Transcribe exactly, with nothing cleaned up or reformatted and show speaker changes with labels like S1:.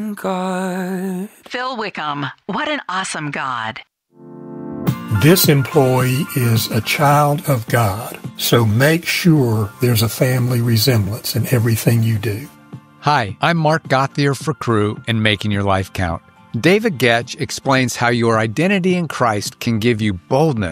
S1: God.
S2: Phil Wickham, what an awesome God.
S3: This employee is a child of God, so make sure there's a family resemblance in everything you do.
S4: Hi, I'm Mark Gothier for Crew and Making Your Life Count. David Getch explains how your identity in Christ can give you boldness